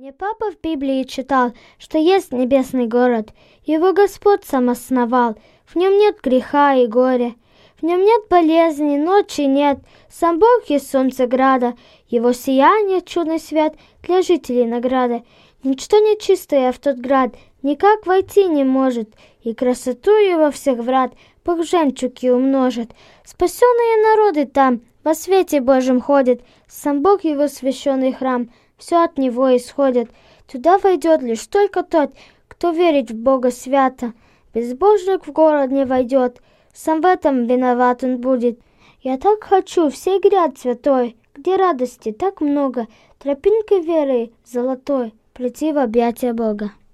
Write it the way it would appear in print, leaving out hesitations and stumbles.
Мне папа в Библии читал, что есть небесный город. Его Господь сам основал. В нем нет греха и горя. В нем нет болезни, ночи нет. Сам Бог есть солнце града. Его сияние, чудный свет, для жителей награда. Ничто нечистое в тот град никак войти не может. И красоту его всех врат Бог жемчуги умножит. Спасенные народы там во свете Божьем ходят. Сам Бог его священный храм. Все от него исходит. Туда войдет лишь только тот, кто верит в Бога свято. Безбожник в город не войдет, сам в этом виноват он будет. Я так хочу в сей гряд святой, где радости так много, тропинкой веры золотой прийти в объятия Бога.